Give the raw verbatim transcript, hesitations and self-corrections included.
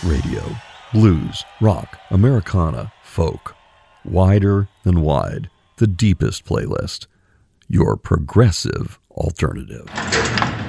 radio, blues, rock, Americana, folk. Wider than wide, the deepest playlist. Your progressive alternative.